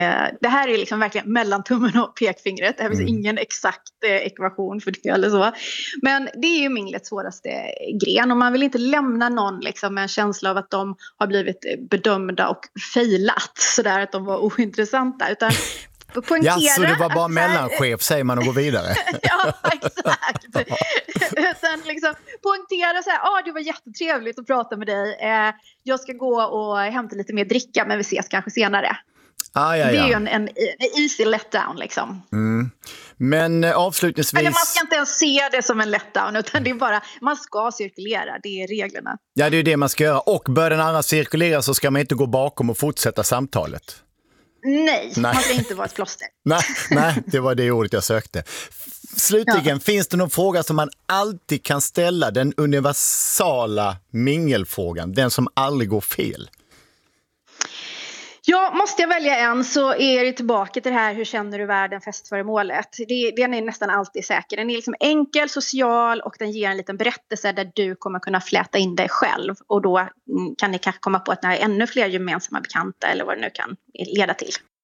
Det här är liksom verkligen mellan tummen och pekfingret. Det finns ingen exakt ekvation för det eller så. Men det är ju min lätt svåraste gren. Och man vill inte lämna någon liksom med en känsla av att de har blivit bedömda och failat. Sådär att de var ointressanta. Utan ja, så det var bara mellanchef, säger man, och gå vidare. Ja, exakt. Sen liksom poängtera så här, det var jättetrevligt att prata med dig. Jag ska gå och hämta lite mer dricka, men vi ses kanske senare. Det är ju en easy letdown liksom. Men avslutningsvis... Eller man ska inte ens se det som en letdown, utan det är bara, man ska cirkulera, det är reglerna. Ja, det är det man ska göra. Och bör den andra cirkulera så ska man inte gå bakom och fortsätta samtalet. Nej, man ska inte vara ett plåster. Nej, det var det ordet jag sökte. Slutligen, finns det någon fråga som man alltid kan ställa? Den universala mingelfrågan, den som aldrig går fel. Ja, måste jag välja en så är det tillbaka till det här, hur känner du världen festföremålet? Den är nästan alltid säker. Den är liksom enkel, social och den ger en liten berättelse där du kommer kunna fläta in dig själv. Och då kan ni kanske komma på att ni har ännu fler gemensamma bekanta eller vad det nu kan leda till.